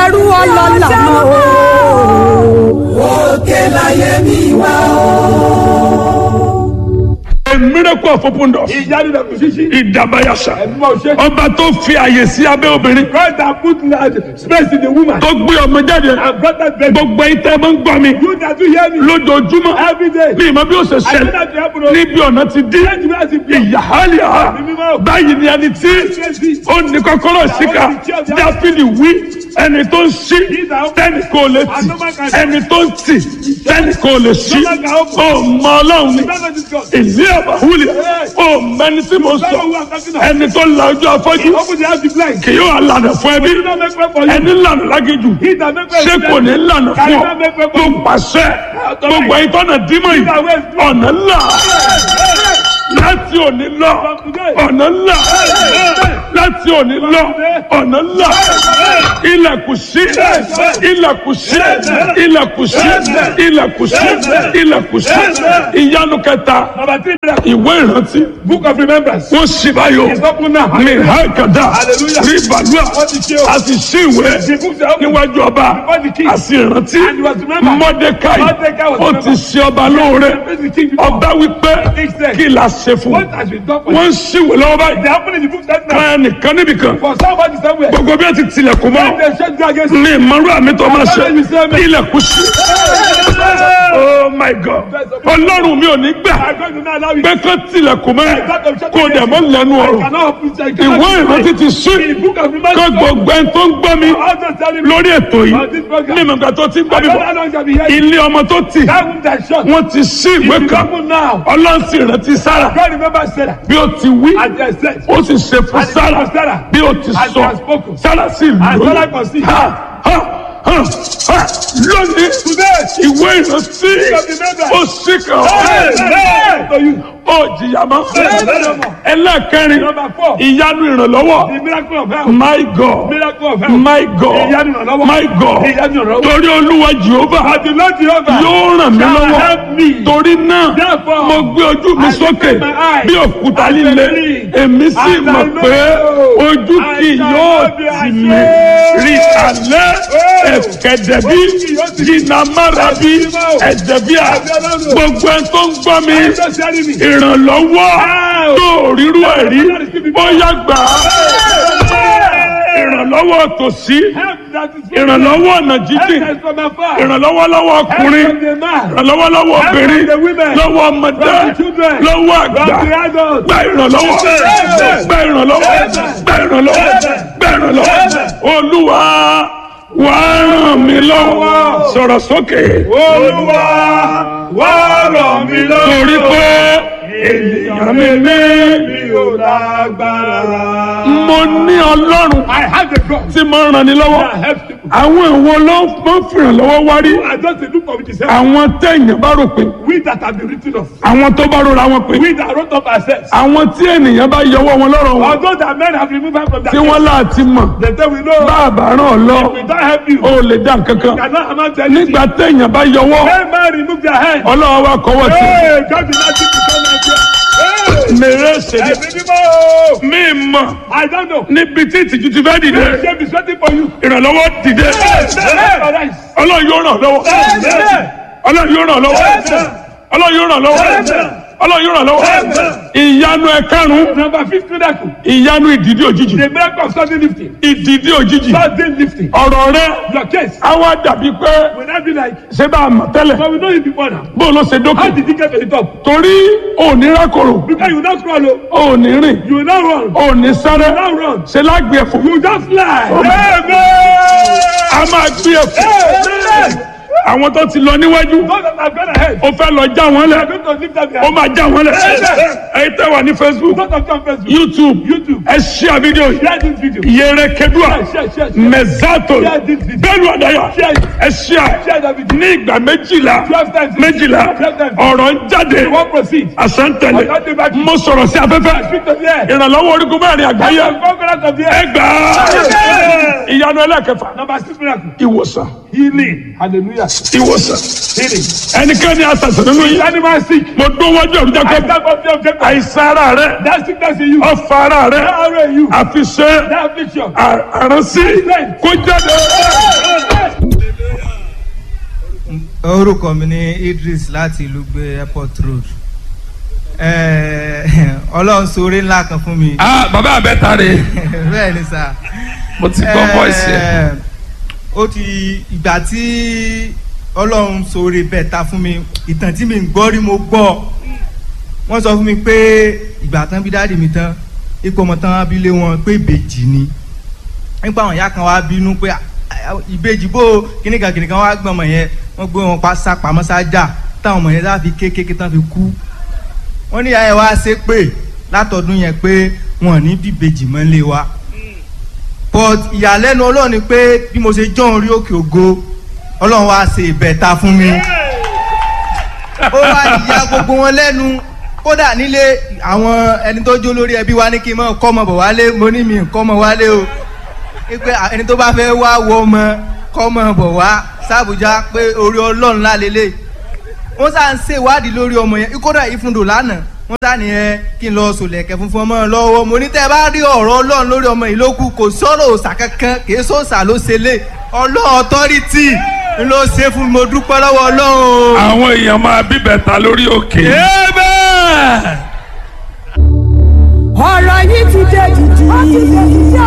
ẹrú ọlọ́lá mọ́ o. òkè láyé mi wá o. A miracle of open doors. ìyanu náà kò ṣíṣí. Ìdàbàyàṣà. ẹ̀mí máa ṣe. Ọba tó fi àyè sí abẹ́ obìnrin. God that put space in the woman. Tó gbé ọmọ jáde. and brought that baby. Gbogbo ìtẹ́ máa ń gbọ́ mi. you that you hear me. Lójoojúmọ́. every day. Ní ìmọ̀ bí ó ṣe I know ṣẹlẹ̀. that you happen o. Níbi ọ̀nà ti dín. change where to be. Ìyàhálìá. Báyìí ni ẹni tí ó ní kọ́kọ́rọ́ síkà. Dáfídì wí. Ẹni tó ń ṣí. Tẹ́nì kò lè tì. Ẹni tó ń tì. Tẹ́nì kò lè ṣí. Ó mọ Ọlọ́run ni. Ìlú àbáwúlẹ̀. Ó mẹni tí mo sọ. Ẹni tó la ojú afọ́jú. open the house to blind. Kì yóò lànà fún ẹbí. he don't make way for you. Ẹni lànà lágéjù. he that make way Ṣé for you. kò ní lànà fún ọ? Tó pàṣẹ. Gbogbo ìtọ́nà dímọ̀ yìí. Ọ̀nà ńlá. Láti òní lọ. Ọ̀nà ńlá. Láti òní lọ. Ọ̀nà ńlá. Ilẹ̀kùn sí. Ilẹ̀kùn sí. Ilẹ̀kùn sí. Ilẹ̀kùn sí. Ilẹ̀kùn sí. Ìyanu kẹta. number 3 Ìwé ìrántí. book of remembrance. Wọ́n ṣì báyọ̀. it's open now. Ní Hákàdá. Hallelujah. Rí bàlúà. Wọ́n ti ṣe o. A sì ṣí ìwé. the books are open. Níwájú ọba. Before the king. A sì rántí. And he was remembered. Mọ́dékáì. Mordecai was Ó ti ṣe ọba lóore. the king before. Ọba wípé kí la ṣe fún. what has been done for Wọ́n you. ń ṣíwèé lọ́wọ́ báyìí. they happen in the book that now. Kan ẹnìkan níbìkan. for somebody somewhere. Gbogbo bí wọ́n ti tilẹ̀kùn mọ́. they shut you against you. Ní ìmọ̀rú àmì tó máa ṣe. Ilẹ̀kùn sí. Oh my God. Ọlọ́run mi ò ní gbà. I'm going to now allow you. Pé kán tilẹ̀kùn mọ́. Kó dẹ̀ mọ́ lẹ́nu I ọ̀rọ̀. cannot open it. Ìwé ìrántí ti ṣí. the book of remembrance. Kọ́ gbogbo ẹni tó ń gbọ́ mi all those telling me. lórí ètò yìí. on this program. Ní ìmọ̀gbà tó ti ń gbọ́ I mi don't know bọ̀. how long shall be here. Ilé ọmọ tó tì. that room that shut. Wọ́n ti ṣí ìwé it's kan. open now. Ọlọ́run sì rántí Sárà. God remember Sarah. Bí ó ti wí. and they said. Ó sì ṣe fún And Sárà. for Sarah. Bí ó ti And sọ. he has spoken. Sárà sì And lóyún. Sarah conceived. Lónìí. today. Ìwé ìrántí. Ó sì kàn ọ́. to you. Ó jìyà mọ́. Ẹlẹ́kẹrin. number 4. Ìyanu ìrànlọ́wọ́. the miracle of health. My God. miracle of health. My God. Ìyanu ìrànlọ́wọ́. My God. Ìyanu ìrànlọ́wọ́. Torí Olúwa Jèhófà but the Lord Jehovah. yóò ràn mí shall lọ́wọ́. help me. Torí náà Therefore, mo gbé ojú mi I sókè lift my eyes bí òkúta and líle. believe. Èmi sì And mọ̀ I know pé ojú I kì shall yóò not be tì mí. ashamed. Rí alẹ́ ẹ̀kẹ́dẹ̀bí jìnnàmárabi ẹ̀dẹ̀bíà gbogbo ẹ̀ tó ń gbọ́ mi just telling me. ìrànlọ́wọ́ tó rírú ẹ̀rí bóyá gbà á. Ìrànlọ́wọ́ tòsí. help that is from Ìrànlọ́wọ́ ọ̀nà jíjìn. help from afar. Ìrànlọ́wọ́ lọ́wọ́ help ọkùnrin. from the man. Ìrànlọ́wọ́ lọ́wọ́ obìnrin. Help from the women. Lọ́wọ́ ọmọdé. From the children. Lọ́wọ́ from àgbà. the adults. Gba ìrànlọ́wọ́. Gba ìrànlọ́wọ́. Gba ìrànlọ́wọ́. Gba ìrànlọ́wọ́. Olúwa wá ràn mí lọ́wọ́. Sọ̀rọ̀ sókè. Olúwa wá ràn mí lọ́wọ́. Torí pé ènìyàn mi ní. mi ò lágbára. Mo ní Ọlọ́run I have a God tí mo ràn ní lọ́wọ́. that helps people. Àwọn ìwo ló ń fìrànlọ́wọ́ wá rí. I just dey look for it is help. Àwọn téèyàn bá rò pé. We that have been written off. Àwọn tó bá rora wọn pé. We that wrote up ourselves. Àwọn tí ènìyàn bá yọwọ́ wọn lọ́rọ̀ wọn. Although that men have removed us from that Tí wọ́n láti mọ̀. they say we know. Bàbá ràn ọ́ lọ. We don't help you. O lè dá nǹkan kan. Cannot amount to anything. Nígbà téèyàn bá yọwọ́. When man remove their hand. Ọlọ́run wa kọ́wọ́ sí. Hey, God did not keep the son of God. Mèrè ṣèlè. Ẹ̀mí mímọ́. Mi mọ̀ I don't know. níbi tí ìtìjú ti fẹ́ dìde. Shame is waiting for you. Ìrànlọ́wọ́ dìde. Arise. Ọlọ́run yóò ràn lọ́wọ́. Ọlọ́run yóò ràn lọ́wọ́. Ọlọ́run yóò ràn lọ́wọ́. Ọlọ́run yóò ràn lọ́wọ́. Ìyanu ẹ̀karùn-ún. Number 5 miracle. Ìyanu ìdìdí òjijì. The miracle of sudden lifting. Ìdìdí òjijì. Sudden lifting. Ọ̀rọ̀ rẹ. Your case Á wá dàbí pé will not be like. ṣé bá a mọ̀ tẹ́lẹ̀. But we know you before now. Bó ló ṣe How dókè. did you get to the top? Torí òní rákòrò. Because you will not crawl. Òní rìn. You will not run. Òní sáré. You will not run. Ṣé lágbè ẹ̀fọ́. You just fly. A máa gbé ẹ̀fọ́. Amen. Àwọn tó ti lọ níwájú. Those that have gone ahead. Ó fẹ́ lọ já wọn They lẹ̀. are going to lift up their Ó hands. máa já wọn lẹ̀. Ẹ̀yin tẹ́ wà ní Facebook, Those that come Facebook. YouTube, YouTube. ẹ share video yìí. Share this video. Yẹrẹ Kedua, Share. Mẹ̀zátò, Share this video. Bẹ́ẹ̀ni Adaya, Share it. ẹ share. Share that video. Ní ìgbà méjìlá, 12 times. 12 times. ọ̀rọ̀ ń jáde, You won't proceed. àṣẹ́ntẹ̀lẹ̀. Mo sọ̀rọ̀ sí afẹ́fẹ́. Speak to the air. Ìrànlọ́wọ́ orígun mẹ́rin àgbáyé. The conquerors of the Ẹ air. gbà á. Ìyanu ẹlẹ́kẹfà. Number 6 miracle. Ìwòsàn. healing. Hallelujah. ìwòsàn. Healing. ẹnikẹ́ni àtàtà nínú yìí. Animal sick. mo dún wájú ọ̀run jẹ́ I kó. stand up there. àìsàn ara rẹ. That sickness in you. ọ̀fà ara rẹ. That arrow in you. àfiṣe. That affliction. àránsí. kó jáde. orúkọ mi ní Idris láti ìlú gbé airport road. Ọlọ́run ṣoore ńlá kan fún mi. bàbá àbẹ́ta rè. bẹ́ẹ̀ ni sà. mo ti gbọ́ voice ẹ̀. ó ti ìgbà tí Ọlọ́run ṣoore bẹ́ẹ̀ta fún mi, ìtàn tí mi ń gbọ́ rí mo gbọ́. Wọ́n sọ fún mi pé ìgbà tán bí dáàdì mi tán ipò ọmọ tán abilé wọn pé ìbejì ni. nípa àwọn ìyá kan wá bínú pé ìbejì bó kìnìkan wá gbọ́n ọmọ yẹn wọ́n gbé wọn pa sápamọ́ sájà táwọn ọmọ yẹn sá fi kékeré tán fi kú. wọ́n ní ìyá yẹn wá ṣe pé látọdún yẹn pé wọn ò ní bíbejì mọ́ lé wa. but ìyàlẹ́nu Ọlọ́run ni pé bí mo ṣe jọ́ orí òkè ògo Ọlọ́run wá ṣe ìbẹ̀ta fún mi. ó wá ìyá gbogbo wọn lẹ́nu kódà nílé àwọn ẹni tó jó lórí ẹbí wa ní kí n mọ̀ kọ́ ọmọ bọ̀ wálé mo ní mi kọ́ ọmọ wálé o. pé ẹni tó bá fẹ́ wá wọ ọmọ kọ́ ọmọ bọ̀ wá sábùjá pé orí Ọlọ́run lálélẹ̀. wọ́n sá ń ṣèwádìí lórí ọmọ yẹn kódà ìfúndò lánàá wọ́n sá nìyẹn kí n lọ sòlẹ̀kẹ̀ funfun ọmọ lọ́wọ́ mo ní tẹ́ bá rí ọ̀rọ̀ Ọlọ́run lórí ọmọ yìí ló kù kò sọ̀rọ̀ òòṣà kankan kì í sọ̀sà ló ṣe lé Ọlọ́run ọ̀tọ́rìtì ló ṣe fún mi mo dúpẹ́ lọ́wọ́ Ọlọ́run. àwọn èèyàn máa bíbẹ̀ta lórí òkè. ọ̀rọ̀ yìí ti dé jìjì.